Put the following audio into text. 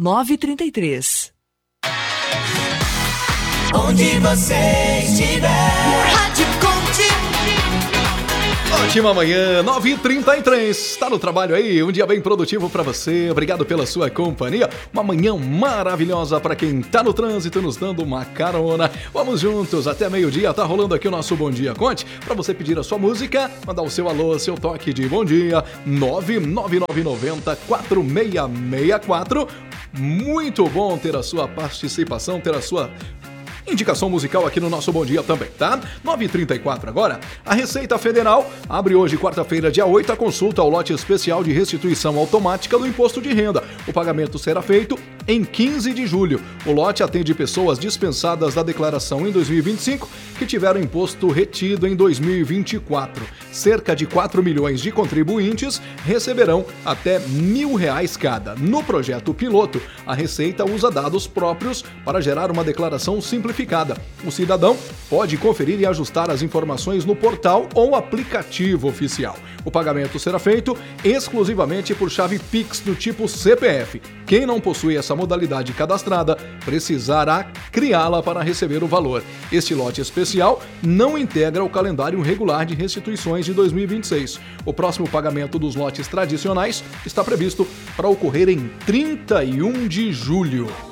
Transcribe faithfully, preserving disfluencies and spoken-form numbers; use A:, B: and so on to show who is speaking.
A: nove três três.
B: Onde você estiver, Rádio Conte.
C: Ótima manhã, nove e trinta e três. Tá no trabalho aí? Um dia bem produtivo pra você. Obrigado pela sua companhia. Uma manhã maravilhosa pra quem tá no trânsito nos dando uma carona. Vamos juntos até meio-dia. Tá rolando aqui o nosso Bom Dia Conte. Pra você pedir a sua música, mandar o seu alô, seu toque de bom dia. nove nove nove nove zero quatro seis seis quatro. Muito bom ter a sua participação, ter a sua indicação musical aqui no nosso Bom Dia também, tá? nove e trinta e quatro agora. A Receita Federal abre hoje, quarta-feira, dia oito, a consulta ao lote especial de restituição automática do imposto de renda. O pagamento será feito em quinze de julho. O lote atende pessoas dispensadas da declaração em dois mil e vinte e cinco que tiveram imposto retido em dois mil e vinte e quatro. Cerca de quatro milhões de contribuintes receberão até mil reais cada. No projeto piloto, a Receita usa dados próprios para gerar uma declaração simplificada. O cidadão pode conferir e ajustar as informações no portal ou aplicativo oficial. O pagamento será feito exclusivamente por chave Pix do tipo C P F. Quem não possui essa modalidade cadastrada precisará criá-la para receber o valor. Este lote especial não integra o calendário regular de restituições de dois mil e vinte e seis. O próximo pagamento dos lotes tradicionais está previsto para ocorrer em trinta e um de julho.